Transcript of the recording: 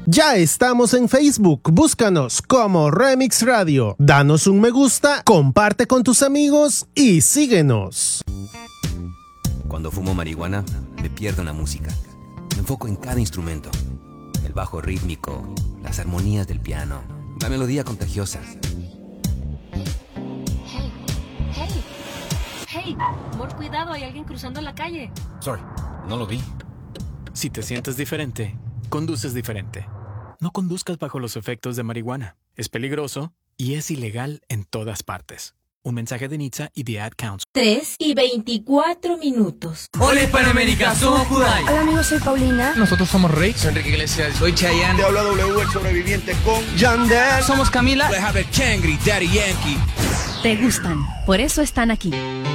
Ya estamos en Facebook, búscanos como Remix Radio. Danos un me gusta, comparte con tus amigos y síguenos. Cuando fumo marihuana, me pierdo en la música. Me enfoco en cada instrumento. El bajo rítmico, las armonías del piano, la melodía contagiosa. Hey, amor, cuidado, hay alguien cruzando la calle. Sorry, no lo vi. Si te sientes diferente, conduces diferente. No conduzcas bajo los efectos de marihuana. Es peligroso y es ilegal en todas partes. Un mensaje de NHTSA y The Ad Council. 3:24. Hola Hispanoamérica, somos Kudai. Hola amigos, soy Paulina. Nosotros somos Rey. Soy Enrique Iglesias. Soy Chayanne. Te habla W, el sobreviviente con Yandel. Somos Camila. Kangri, Daddy Yankee. Te gustan, por eso están aquí.